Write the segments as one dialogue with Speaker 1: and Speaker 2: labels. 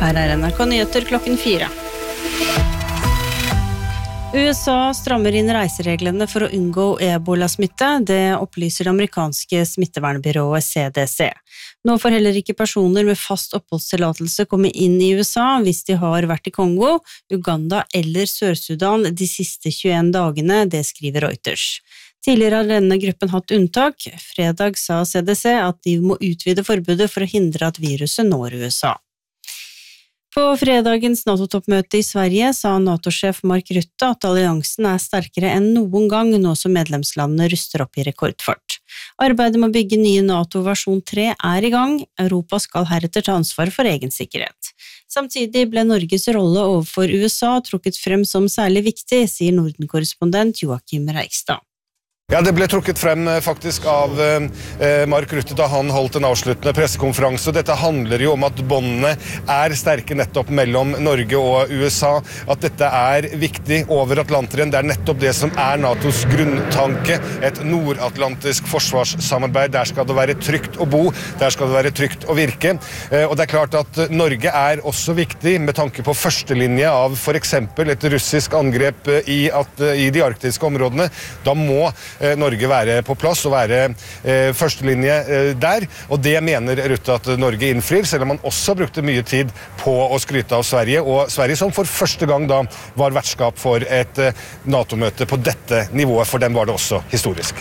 Speaker 1: Her NRK Nyheter klokken 4. USA strammer inn reisereglene for å unngå ebola-smitte, det opplyser det amerikanske smittevernbyrået CDC. Nå får heller ikke personer med fast oppholdstillatelse komme inn i USA hvis de har vært i Kongo, Uganda eller Sør-Sudan de siste 21 dagene, det skriver Reuters. Tidligere har denne gruppen hatt unntak. Fredag sa CDC at de må utvide forbudet for å hindre at viruset når USA. På fredagens NATO-toppmøte i Sverige sa NATO-sjef Mark Rutte at alliansen sterkere enn noen gang nå som medlemslandene ruster opp i rekordfart. Arbeidet med å bygge nye NATO versjon 3 i gang. Europa skal heretter ta ansvar for egen sikkerhet. Samtidig ble Norges rolle overfor USA trukket frem som særlig viktig, sier Norden-korrespondent Joakim Reigstad.
Speaker 2: Ja, det ble trukket frem faktisk av Mark Rutte da han holdt en avsluttende pressekonferanse. Dette handler jo om at båndene sterke nettopp mellom Norge og USA, at dette viktig over Atlanteren. Det nettopp det som NATOs grunntanke, et nordatlantisk forsvarssamarbeid. Der skal det være trygt å bo, der skal det være trygt å virke. Og det klart at Norge også viktig med tanke på førstelinje av for eksempel et russisk angrep i de arktiske områdene. Da må Norge være på plass og være førstelinje der, og det mener Rutte at Norge innfrir, selv om man også brukte mye tid på å skryte av Sverige, og Sverige som for første gang da var vertskap for et NATO-møte på dette nivået, for dem var det også historisk.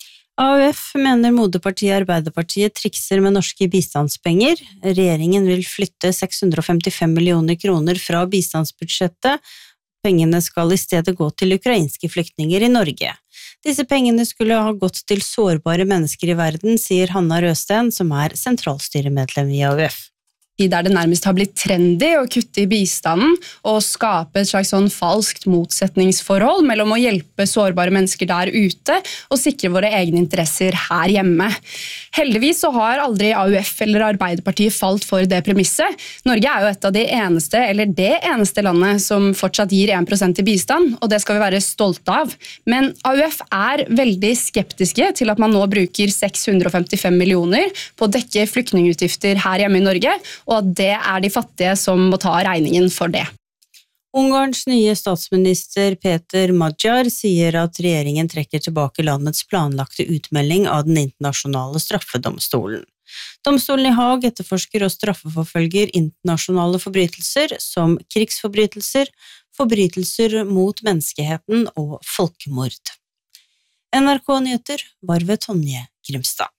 Speaker 1: AUF mener moderpartiet Arbeiderpartiet trikser med norske bistandspenger. Regjeringen vil flytte 655 millioner kroner fra bistandsbudsjettet. Pengene skal i stedet gå til ukrainske flyktninger i Norge. Disse pengene skulle ha gått til sårbare mennesker i verden, sier Hanna Røsten, som sentralstyremedlem i AUF.
Speaker 3: Der det nærmest har blitt trendy å kutte i bistanden og skape et slags sånn falskt motsetningsforhold mellom å hjelpe sårbare mennesker der ute og sikre våre egne interesser her hjemme. Heldigvis så har aldri AUF eller Arbeiderpartiet falt for det premisset. Norge jo et av de eneste, eller det eneste landet som fortsatt gir 1% i bistand, og det skal vi være stolte av. Men AUF veldig skeptiske til at man nå bruker 655 millioner på å dekke flyktningutgifter her hjemme i Norge, og at det de fattige som må ta regningen for det.
Speaker 1: Ungarns nye statsminister Peter Magyar sier at regjeringen trekker tilbake landets planlagte utmelding av den internasjonale straffedomstolen. Domstolen i Haag etterforsker og straffeforfølger internasjonale forbrytelser som krigsforbrytelser, forbrytelser mot menneskeheten og folkemord. NRK Nyheter var ved Tonje Grimstad.